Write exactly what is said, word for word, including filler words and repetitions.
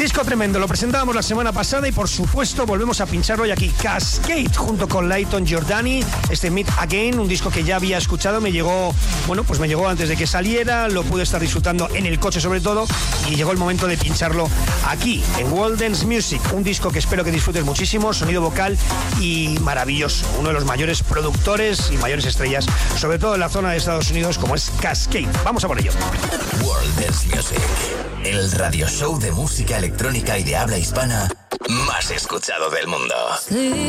Disco tremendo, lo presentábamos la semana pasada y por supuesto volvemos a pincharlo hoy aquí. Cascade junto con Layton Giordani, este Meet Again, un disco que ya había escuchado, me llegó, bueno, pues me llegó antes de que saliera, lo pude estar disfrutando en el coche sobre todo y llegó el momento de pincharlo aquí en World Dance Music, un disco que espero que disfrutes muchísimo, sonido vocal y maravilloso, uno de los mayores productores y mayores estrellas, sobre todo en la zona de Estados Unidos como es Cascade. Vamos a por ello. World Dance Music, el radio show de música electrónica y de habla hispana más escuchado del mundo. Sí.